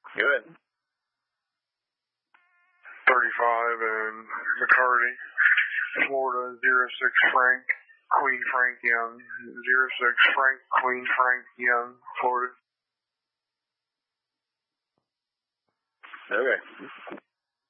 Good. 35 and McCarty, Florida, 06 Frank, Queen Frank Young, 06 Frank, Queen Frank Young, Florida. Okay.